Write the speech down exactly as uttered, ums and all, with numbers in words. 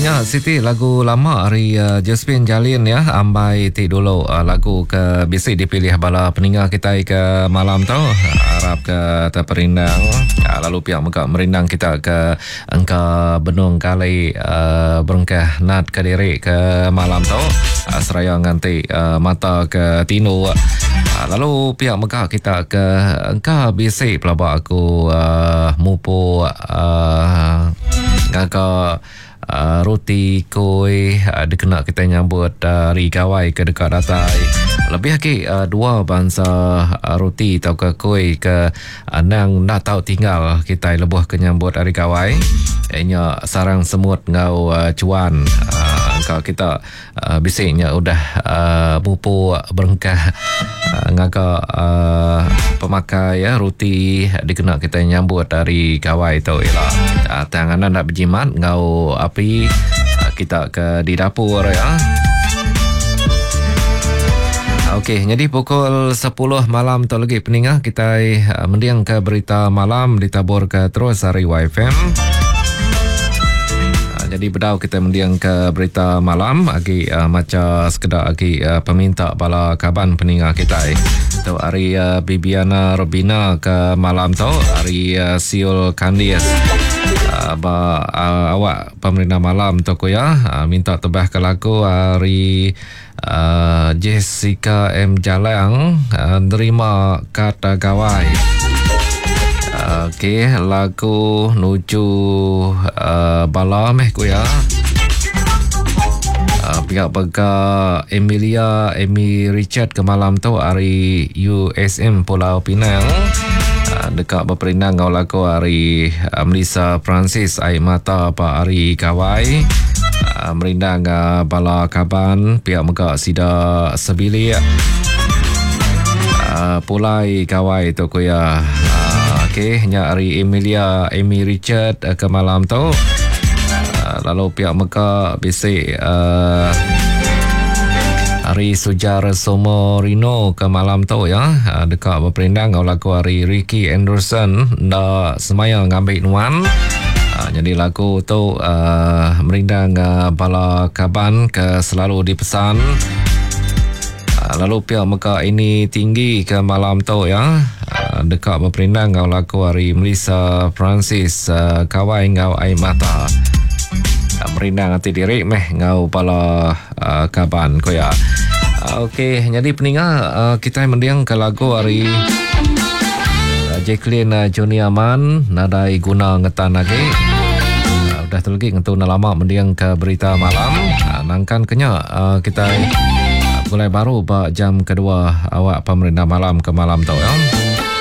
Ya, Siti lagu lama hari uh, Josephine Jalin ya, ambai ti dulu uh, lagu ke bisik dipilih bala peninggal kita ke malam tu. Harap ke terperindang. Uh, lalu pihak mereka merindang kita ke engka benung kali uh, berengkah nat ke diri ke malam tu. Uh, seraya nganti uh, mata ke tino. Uh, lalu pihak mereka kita ke engka bisik pelabak aku uh, mupu uh, ngaka Uh, roti koi uh, dikena kita nyambut dari uh, kawai ke dekat datai. Lebih lagi uh, dua bangsa uh, roti atau ke koi ke uh, nang nak tahu tinggal kita lebuh ke nyambut dari kawai. Ianya sarang semut ngau uh, cuan. Uh, kalau kita uh, bisiknya udah uh, mupu berengkah uh, ngaka uh, pemakai ya roti dikena kita nyambut dari kawai tu ialah uh, tanganan nak berjimat ngau api uh, kita ke di dapur ya. Okey, jadi pukul sepuluh malam tu lagi peningah kita uh, mendiang ke berita malam ditabur ke terus hari Y F M. Jadi bedau kita mendiang ke berita malam agi uh, macam sekedar agi uh, peminta bala kaban peninggal kita tu hari uh, Bibiana Robina ke malam tu hari uh, Siul Candice uh, ba, uh, awak pemerintah malam tu ko ya uh, minta tebah ke lagu hari uh, Jessica M Jalang uh, nerima kata gawai. Okey, lagu nuju uh, bala meh ku ya. Uh, pihak pega Emilia Amy Richard ke malam tu hari U S M Pulau Pinang. Uh, dekat berperindang ngau lagu hari uh, Melissa Francis air mata pa hari kawai. Uh, merindang uh, bala kaban pihak mega sida sebili. Uh, pulai kawai tu ku ya. Okey, nya hari Emilia Amy Richard uh, ke malam tu. Uh, lalu pihak mereka bisik uh, hari Sujar Somorino ke malam tu ya. Uh, dekat berperindang ngau lagu hari Ricky Anderson nda semayang ngambil nuan. Uh, jadi lagu tu uh, merindang uh, bala kaban ke selalu dipesan. Uh, lalu pihak mereka ini tinggi ke malam tu ya. Dekat berperindang ngau laku hari Melissa Francis uh, kawai ngau air mata uh, merindang hati diri meh ngau pala uh, kaban ko ya. Uh, Okey, jadi peninggal uh, kita mendiang ke lagu hari uh, Jacqueline uh, Joni Aman nadai guna ngetan lagi. Uh, udah tu lagi ngetu lama mendiang ke berita malam. Uh, nangkan kenya uh, kita uh, mulai baru ba jam kedua awak pemerintah malam ke malam tu ya.